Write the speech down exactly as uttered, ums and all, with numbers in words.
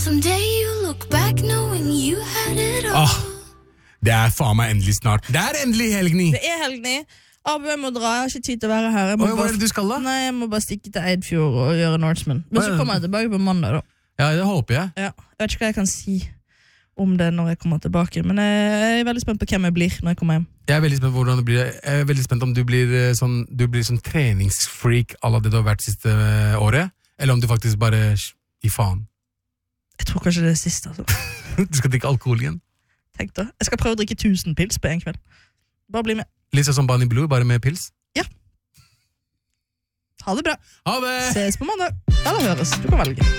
Someday you look back knowing you had it all. Ah, det er faen meg endelig snart. Det er endelig helgni. Det er helgni. Abu, jeg må dra. Jeg har ikke tid til å være her. Jeg må, Oi, hva er bare, det du skal da? nei, jeg må bare stikke til Eidfjord og gjøre Norseman. Men så kommer jeg tilbake på mandag da. Ja, det håper jeg. Ja, jeg vet ikke hva jeg kan si om det når jeg kommer tilbake, men jeg er veldig spent på hvem jeg blir når jeg kommer hjem. Jeg er veldig spent på hvordan det blir. Jeg er veldig spent om du blir sånn, du blir sånn treningsfreak à la det du har vært siste året, eller om du faktisk bare i faen. Jeg tror kanskje det er siste, altså. Du skal drikke alkohol igjen. Tenk da. Jeg skal prøve å drikke tusen pils på en kveld. Bare bli med. Litt sånn som Bani Blue, bare med pils. Ja. Ha det bra. Ha det! Ses på mandag. Eller høres. Du kan velge.